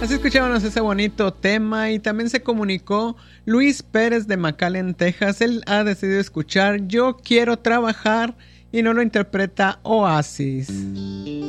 Así escuchábamos ese bonito tema y también se comunicó Luis Pérez de McAllen, Texas. Él ha decidido escuchar Yo Quiero Trabajar y no lo interpreta Oasis.